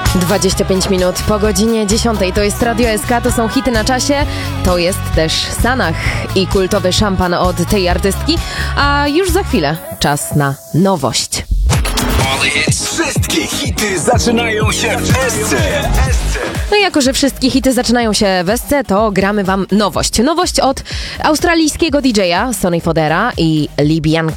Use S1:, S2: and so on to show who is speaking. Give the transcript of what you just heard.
S1: 25 minut po godzinie 10. To jest Radio SK, to są hity na czasie. To jest też Sanach i kultowy szampan od tej artystki. A już za chwilę czas na nowość.
S2: Wszystkie hity zaczynają się w SC.
S1: No i jako, że wszystkie hity zaczynają się w SC, to gramy wam nowość. Nowość od australijskiego DJ-a Sonny Fodera i Libianka.